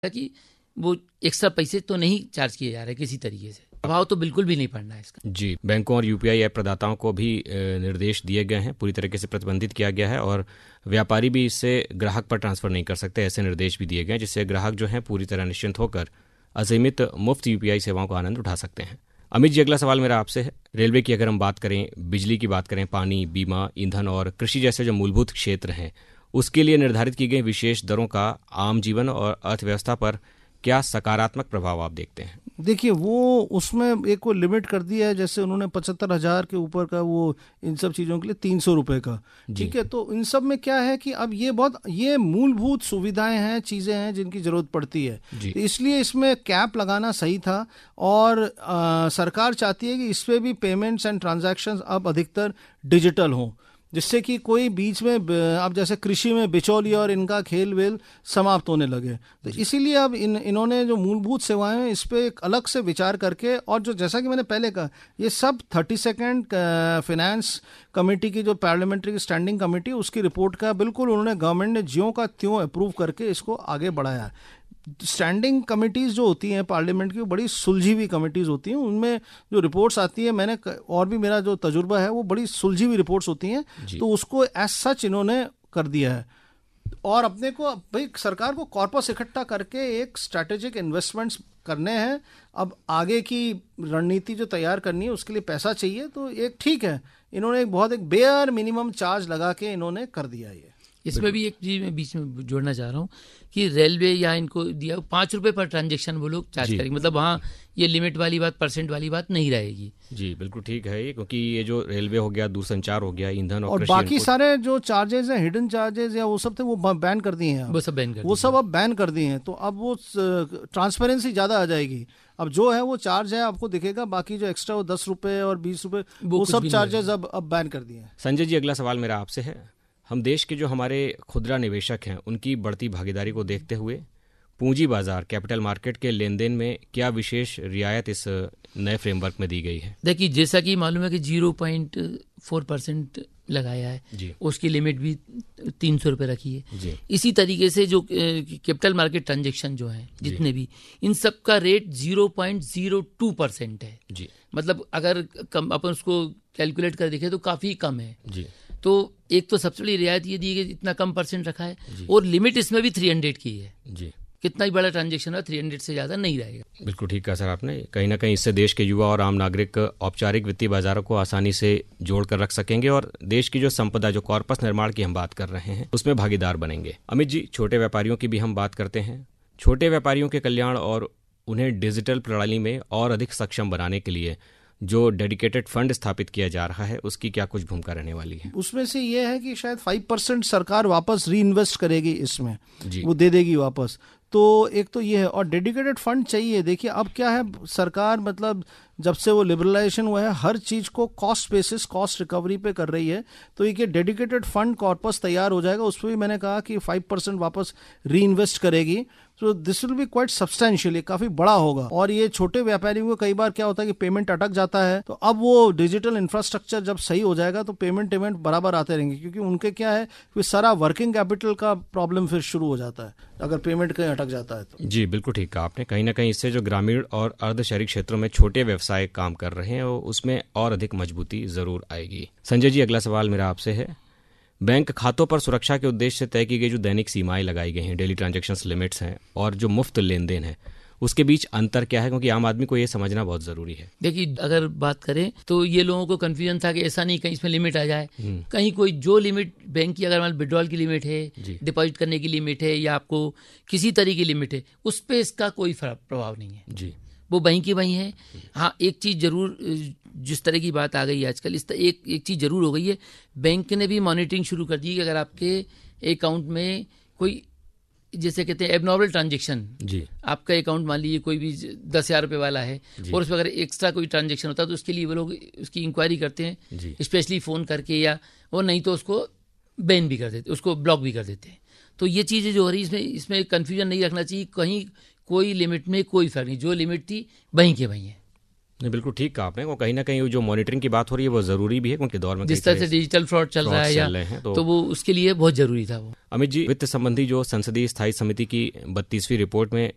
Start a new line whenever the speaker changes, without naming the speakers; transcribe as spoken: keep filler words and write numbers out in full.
कि वो एक्स्ट्रा पैसे तो नहीं चार्ज किए जा रहे किसी तरीके से, प्रभाव तो बिल्कुल भी नहीं पड़ना है इसका।
जी, बैंकों और यूपीआई ऐप प्रदाताओं को भी निर्देश दिए गए हैं, पूरी तरीके से प्रतिबंधित किया गया है और व्यापारी भी इससे ग्राहक पर ट्रांसफर नहीं कर सकते, ऐसे निर्देश भी दिए गए हैं, जिससे ग्राहक जो हैं पूरी तरह निश्चिंत होकर असीमित मुफ्त यूपीआई सेवाओं का आनंद उठा सकते हैं। अमित जी, अगला सवाल मेरा आपसे है। रेलवे की अगर हम बात करें, बिजली की बात करें, पानी, बीमा, ईंधन और कृषि जैसे जो मूलभूत क्षेत्र हैं, उसके लिए निर्धारित की गई विशेष दरों का आम जीवन और अर्थव्यवस्था पर क्या सकारात्मक प्रभाव आप देखते हैं?
देखिए, वो उसमें एक वो लिमिट कर दिया है, जैसे उन्होंने पचहत्तर हजार के ऊपर का वो इन सब चीज़ों के लिए तीन सौ रुपये का, ठीक है। तो इन सब में क्या है कि अब ये बहुत ये मूलभूत सुविधाएं हैं, चीज़ें हैं जिनकी ज़रूरत पड़ती है, तो इसलिए इसमें कैप लगाना सही था। और आ, सरकार चाहती है कि इस पर भी पेमेंट्स एंड ट्रांजैक्शंस अब अधिकतर डिजिटल हों, जिससे कि कोई बीच में अब जैसे कृषि में बिचौलिया और इनका खेल वेल समाप्त होने लगे। तो इसीलिए अब इन इन्होंने जो मूलभूत सेवाएं हैं इस पे एक अलग से विचार करके, और जो जैसा कि मैंने पहले कहा, ये सब थर्टी सेकेंड फिनेंस कमेटी की जो पार्लियामेंट्री स्टैंडिंग कमेटी, उसकी रिपोर्ट का बिल्कुल उन्होंने गवर्नमेंट ने ज्यों का त्यों अप्रूव करके इसको आगे बढ़ाया। स्टैंडिंग कमिटीज़ जो होती हैं पार्लियामेंट की, बड़ी सुलझी हुई कमिटीज़ होती हैं, उनमें जो रिपोर्ट्स आती है, मैंने और भी मेरा जो तजुर्बा है वो बड़ी सुलझी हुई रिपोर्ट्स होती हैं, तो उसको एज सच इन्होंने कर दिया है। और अपने को भाई सरकार को कॉर्पस इकट्ठा करके एक स्ट्रैटेजिक इन्वेस्टमेंट्स करने हैं, अब आगे की रणनीति जो तैयार करनी है उसके लिए पैसा चाहिए, तो एक ठीक है, इन्होंने एक बहुत एक बेयर मिनिमम चार्ज लगा के इन्होंने कर दिया ये।
इसमें भी एक चीज मैं बीच में जोड़ना चाह रहा हूँ कि रेलवे या इनको दिया पाँच रुपए पर ट्रांजैक्शन वो लोग चार्ज करेंगे, मतलब वहाँ ये लिमिट वाली बात, परसेंट वाली बात नहीं रहेगी। जी
बिल्कुल ठीक है ये, क्योंकि ये जो रेलवे हो गया, दूरसंचार हो गया, ईंधन और,
और बाकी सारे जो चार्जेस हैं, हिडन चार्जेस या वो सब थे, वो बैन कर दिए हैं,
वो सब बैन कर
वो सब अब बैन कर दिए हैं। तो अब वो ट्रांसपेरेंसी ज़्यादा आ जाएगी। अब जो है वो चार्ज है आपको दिखेगा, बाकी जो एक्स्ट्रा वो दस रुपये और बीस रुपये वो, वो सब चार्जेस अब अब बैन कर दिए हैं।
संजय जी, अगला सवाल मेरा आपसे है। हम देश के जो हमारे खुदरा निवेशक हैं उनकी बढ़ती भागीदारी को देखते हुए पूंजी बाजार, कैपिटल मार्केट के लेन देन में क्या विशेष रियायत इस नए फ्रेमवर्क में दी गई है?
देखिए, जैसा कि मालूम है कि जीरो पॉइंट फोर परसेंट लगाया है जी, उसकी लिमिट भी तीन सौ रुपये रखी है जी। इसी तरीके से जो कैपिटल मार्केट ट्रांजेक्शन जो है जितने भी, इन सब का rate zero point zero two percent है जी। मतलब अगर कम अपन उसको कैलकुलेट कर देखें तो काफ़ी कम है जी। तो एक तो सबसे बड़ी रियायत ये दी गई, इतना कम परसेंट रखा है, और लिमिट इसमें भी थ्री हंड्रेड की है जी। कितना ही बड़ा ट्रांजैक्शन है, थ्री हंड्रेड से ज़्यादा नहीं रहेगा।
बिल्कुल ठीक कहा सर आपने। कहीं ना कहीं इससे देश के युवा और आम नागरिक औपचारिक वित्तीय बाजारों को आसानी से जोड़ कर रख सकेंगे और देश की जो संपदा, जो कॉर्पस निर्माण की हम बात कर रहे हैं, उसमें भागीदार बनेंगे। अमित जी, छोटे व्यापारियों की भी हम बात करते हैं। छोटे व्यापारियों के कल्याण और उन्हें डिजिटल प्रणाली में और अधिक सक्षम बनाने के लिए जो डेडिकेटेड फंड स्थापित किया जा रहा है, उसकी क्या कुछ भूमिका रहने वाली है?
उसमें से ये है कि शायद फाइव परसेंट सरकार वापस री इन्वेस्ट करेगी इसमें, वो दे देगी वापस। तो एक तो ये है, और डेडिकेटेड फंड चाहिए। देखिए अब क्या है, सरकार मतलब जब से वो लिबरलाइजेशन हुआ है, हर चीज़ को कॉस्ट बेसिस, कॉस्ट रिकवरी पे कर रही है। तो एक डेडिकेटेड फंड कॉर्पस तैयार हो जाएगा, उस पर भी मैंने कहा कि फाइव परसेंट वापस री इन्वेस्ट करेगी। तो this will be quite substantial, ये काफ़ी बड़ा होगा। और ये छोटे व्यापारियों को कई बार क्या होता है कि पेमेंट अटक जाता है, तो अब वो डिजिटल इंफ्रास्ट्रक्चर जब सही हो जाएगा तो पेमेंट पेमेंट बराबर आते रहेंगे, क्योंकि उनके क्या है फिर सारा वर्किंग कैपिटल का प्रॉब्लम फिर शुरू हो जाता है अगर पेमेंट कहीं अटक जाता है तो।
जी बिल्कुल ठीक कहा आपने। कहीं ना कहीं इससे जो ग्रामीण और अर्ध शहरी क्षेत्रों में छोटे व्यवसाय काम कर रहे हैं, उसमें और अधिक मजबूती जरूर आएगी। संजय जी, अगला सवाल मेरा आपसे है। बैंक खातों पर सुरक्षा के उद्देश्य से तय की गई जो दैनिक सीमाएं लगाई गई हैं, डेली ट्रांजैक्शंस लिमिट्स हैं, और जो मुफ्त लेन देन है, उसके बीच अंतर क्या है? क्योंकि आम आदमी को ये समझना बहुत जरूरी है।
देखिए, अगर बात करें तो ये लोगों को कंफ्यूजन था कि ऐसा नहीं कहीं इसमें लिमिट आ जाए, कहीं कोई जो लिमिट बैंक की, अगर मान विड्रॉल की लिमिट है, डिपॉजिट करने की लिमिट है, या आपको किसी तरह की लिमिट है, उस पर इसका कोई प्रभाव नहीं है जी, वो वहीं की वहीं है। हाँ, एक चीज़ जरूर, जिस तरह की बात आ गई आजकल, इस एक एक चीज़ जरूर हो गई है, बैंक ने भी मॉनिटरिंग शुरू कर दी है कि अगर आपके अकाउंट में कोई, जैसे कहते हैं एबनॉर्मल ट्रांजेक्शन जी, आपका अकाउंट मान लीजिए कोई भी दस हजार रुपये वाला है और उसमें अगर एक्स्ट्रा कोई ट्रांजेक्शन होता है तो उसके लिए वो लोग उसकी इंक्वायरी करते हैं, स्पेशली फ़ोन करके, या वो नहीं तो उसको बैन भी कर देते, उसको ब्लॉक भी कर देते हैं। तो ये चीज़ें जो हो रही, इसमें इसमें कन्फ्यूजन नहीं रखना चाहिए, कहीं कोई लिमिट में कोई फर्क नहीं, जो लिमिट थी वहीं के वहीं है।
नहीं, बिल्कुल ठीक कहा आपने। वो कहीं ना कहीं जो मॉनिटरिंग की बात हो रही है वो जरूरी भी है, क्योंकि दौर में
जिस तरह से डिजिटल फ्रॉड चल रहा है, या तो, तो वो उसके लिए बहुत जरूरी था वो।
अमित जी, वित्त संबंधी जो संसदीय स्थायी समिति की बत्तीसवीं रिपोर्ट में